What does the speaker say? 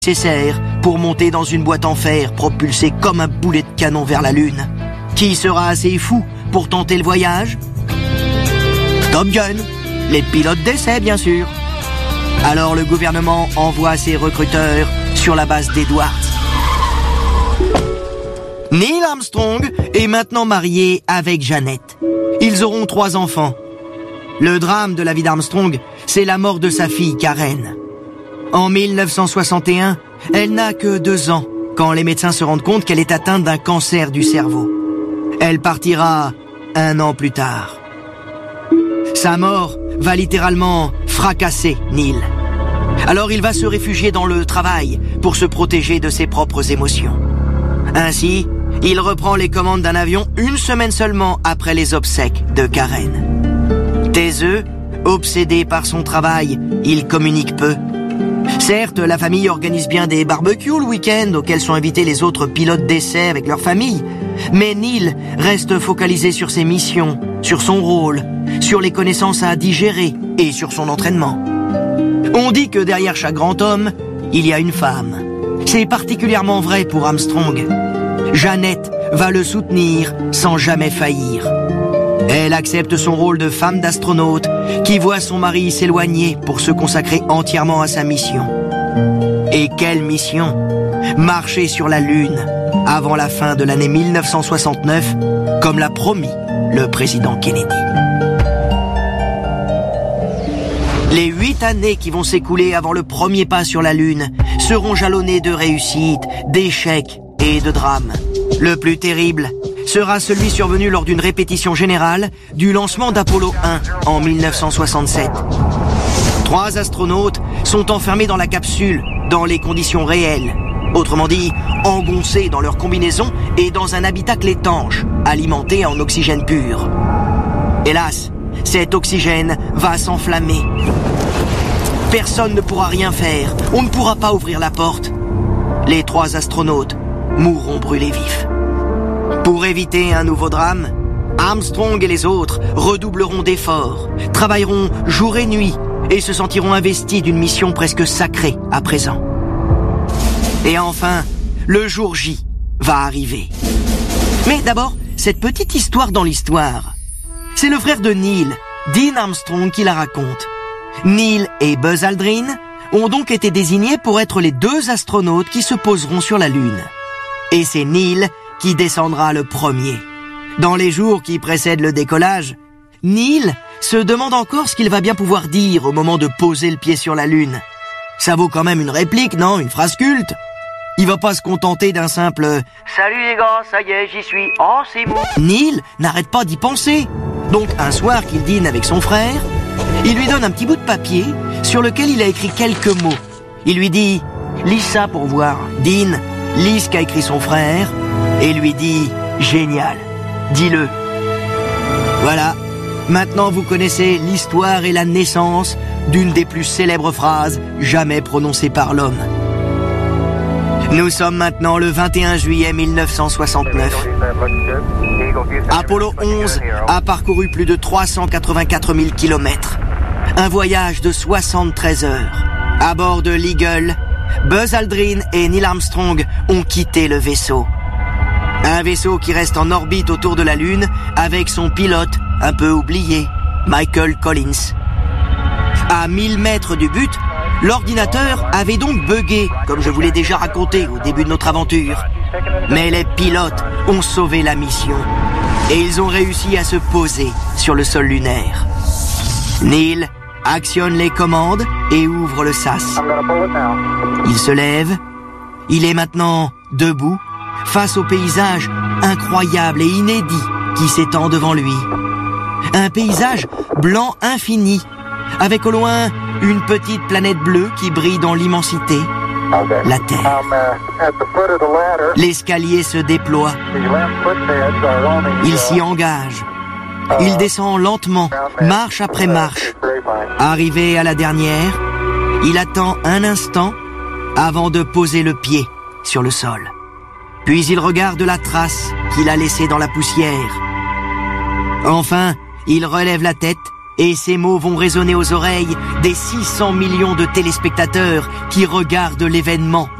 nécessaire pour monter dans une boîte en fer propulsée comme un boulet de canon vers la Lune. Qui sera assez fou pour tenter le voyage? Top Gun, les pilotes d'essai bien sûr. Alors le gouvernement envoie ses recruteurs sur la base d'Edwards. Neil Armstrong est maintenant marié avec Janet. Ils auront 3 enfants. Le drame de la vie d'Armstrong, c'est la mort de sa fille Karen. En 1961, elle n'a que 2 ans quand les médecins se rendent compte qu'elle est atteinte d'un cancer du cerveau. Elle partira 1 an plus tard. Sa mort va littéralement fracasser Neil. Alors il va se réfugier dans le travail pour se protéger de ses propres émotions. Ainsi, il reprend les commandes d'un avion 1 semaine seulement après les obsèques de Karen. Taiseux, obsédé par son travail, il communique peu. Certes, la famille organise bien des barbecues le week-end auxquels sont invités les autres pilotes d'essai avec leur famille. Mais Neil reste focalisé sur ses missions, sur son rôle, sur les connaissances à digérer et sur son entraînement. On dit que derrière chaque grand homme, il y a une femme. C'est particulièrement vrai pour Armstrong. Janet va le soutenir sans jamais faillir. Elle accepte son rôle de femme d'astronaute qui voit son mari s'éloigner pour se consacrer entièrement à sa mission. Et quelle mission! Marcher sur la Lune avant la fin de l'année 1969, comme l'a promis le président Kennedy. Les 8 années qui vont s'écouler avant le premier pas sur la Lune seront jalonnées de réussites, d'échecs et de drames. Le plus terrible sera celui survenu lors d'une répétition générale du lancement d'Apollo 1 en 1967. 3 astronautes sont enfermés dans la capsule dans les conditions réelles. Autrement dit, engoncés dans leur combinaison et dans un habitacle étanche, alimenté en oxygène pur. Hélas, cet oxygène va s'enflammer. Personne ne pourra rien faire, on ne pourra pas ouvrir la porte. Les 3 astronautes mourront brûlés vifs. Pour éviter un nouveau drame, Armstrong et les autres redoubleront d'efforts, travailleront jour et nuit et se sentiront investis d'une mission presque sacrée à présent. Et enfin, le jour J va arriver. Mais d'abord, cette petite histoire dans l'histoire. C'est le frère de Neil, Dean Armstrong, qui la raconte. Neil et Buzz Aldrin ont donc été désignés pour être les 2 astronautes qui se poseront sur la Lune. Et c'est Neil qui descendra le premier. Dans les jours qui précèdent le décollage, Neil se demande encore ce qu'il va bien pouvoir dire au moment de poser le pied sur la Lune. Ça vaut quand même une réplique, non? Une phrase culte? Il va pas se contenter d'un simple « Salut les gars, ça y est, j'y suis, oh c'est bon ». Neil n'arrête pas d'y penser. Donc un soir qu'il dîne avec son frère, il lui donne un petit bout de papier sur lequel il a écrit quelques mots. Il lui dit « Lis ça pour voir ». Dean lit ce qu'a écrit son frère et lui dit « Génial, dis-le ». Voilà, maintenant vous connaissez l'histoire et la naissance d'une des plus célèbres phrases jamais prononcées par l'homme. Nous sommes maintenant le 21 juillet 1969. Apollo 11 a parcouru plus de 384 000 kilomètres. Un voyage de 73 heures. À bord de l'Eagle, Buzz Aldrin et Neil Armstrong ont quitté le vaisseau. Un vaisseau qui reste en orbite autour de la Lune avec son pilote, un peu oublié, Michael Collins. À 1000 mètres du but, l'ordinateur avait donc bugué, comme je vous l'ai déjà raconté au début de notre aventure. Mais les pilotes ont sauvé la mission et ils ont réussi à se poser sur le sol lunaire. Neil actionne les commandes et ouvre le sas. Il se lève. Il est maintenant debout face au paysage incroyable et inédit qui s'étend devant lui. Un paysage blanc infini, avec au loin une petite planète bleue qui brille dans l'immensité, la Terre. L'escalier se déploie. Il s'y engage. Il descend lentement, marche après marche. Arrivé à la dernière, il attend un instant avant de poser le pied sur le sol. Puis il regarde la trace qu'il a laissée dans la poussière. Enfin, il relève la tête Et ces mots vont résonner aux oreilles des 600 millions de téléspectateurs qui regardent l'événement.